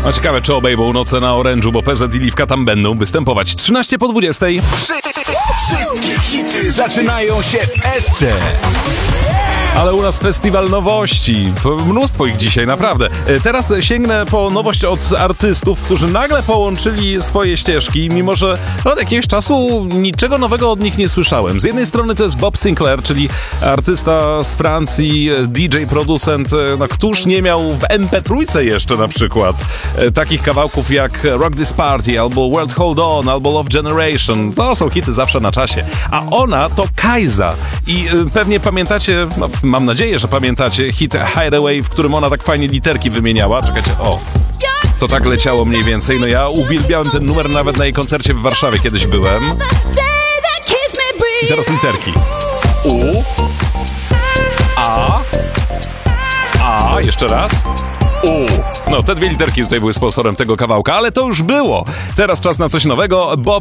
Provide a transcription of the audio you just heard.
A ciekawe, czy obejmą noce na Orange'u, bo PZ i Liwka tam będą występować. 13:20. Wszystkie hity zaczynają się w Esce. Ale u nas festiwal nowości. Mnóstwo ich dzisiaj, naprawdę. Teraz sięgnę po nowość od artystów, którzy nagle połączyli swoje ścieżki, mimo że od jakiegoś czasu niczego nowego od nich nie słyszałem. Z jednej strony to jest Bob Sinclair, czyli artysta z Francji, DJ, producent, któż nie miał w MP3 jeszcze na przykład takich kawałków jak Rock This Party, albo World Hold On, albo Love Generation. To są hity zawsze na czasie. A ona to Kajza. I pewnie pamiętacie, mam nadzieję, że pamiętacie hit Hideaway, w którym ona tak fajnie literki wymieniała. Czekajcie, to tak leciało mniej więcej. No ja uwielbiałem ten numer, nawet na jej koncercie w Warszawie kiedyś byłem. I teraz literki. U, A, jeszcze raz. No, te dwie literki tutaj były sponsorem tego kawałka, ale to już było. Teraz czas na coś nowego. Bob